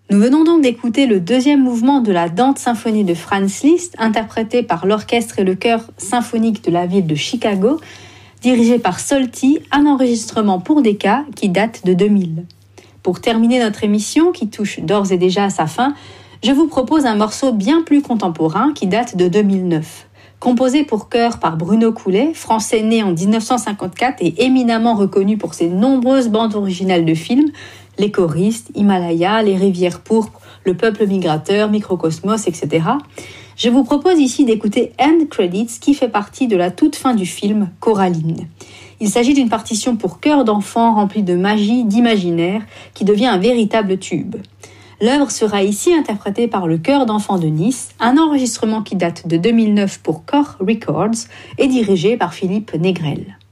Nous venons donc d'écouter le deuxième mouvement de la Dante symphonie de Franz Liszt, interprété par l'orchestre et le chœur symphonique de la ville de Chicago, dirigé par Solti, un enregistrement pour Decca qui date de 2000. Pour terminer notre émission, qui touche d'ores et déjà à sa fin, je vous propose un morceau bien plus contemporain qui date de 2009. Composé pour chœur par Bruno Coulet, français né en 1954 et éminemment reconnu pour ses nombreuses bandes originales de films, Les choristes, Himalaya, Les rivières pourpres, Le peuple migrateur, Microcosmos, etc. Je vous propose ici d'écouter End Credits qui fait partie de la toute fin du film Coraline. Il s'agit d'une partition pour chœur d'enfant remplie de magie, d'imaginaire, qui devient un véritable tube. L'œuvre sera ici interprétée par le chœur d'enfants de Nice, un enregistrement qui date de 2009 pour Core Records et dirigé par Philippe Négrel.